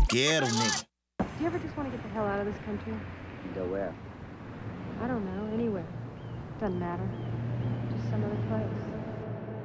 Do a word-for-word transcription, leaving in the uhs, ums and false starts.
Ghetto nigga. Do you ever just want to get the hell out of this country? Go where? I don't know, anywhere. Doesn't matter. Just some other place.